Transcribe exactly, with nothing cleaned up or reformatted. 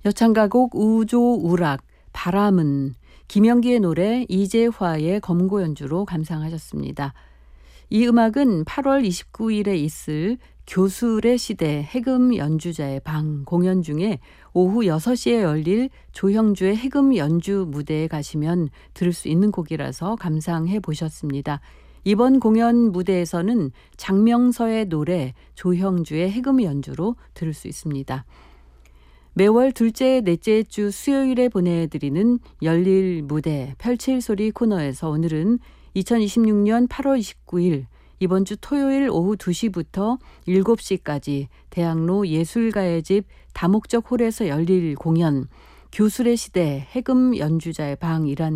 여창가곡 우조우락, 바람은, 김영기의 노래 이재화의 검고 연주로 감상하셨습니다. 이 음악은 팔월 이십구일에 있을 교술의 시대 해금 연주자의 방 공연 중에 오후 여섯 시에 열릴 조형주의 해금 연주 무대에 가시면 들을 수 있는 곡이라서 감상해 보셨습니다. 이번 공연 무대에서는 장명서의 노래 조형주의 해금 연주로 들을 수 있습니다. 매월 둘째, 넷째 주 수요일에 보내드리는 열릴 무대, 펼칠 소리 코너에서 오늘은 이천이십육년 팔월 이십구일 이번 주 토요일 오후 두 시부터 일곱 시까지 대학로 예술가의 집 다목적 홀에서 열릴 공연 교술의 시대 해금 연주자의 방이라는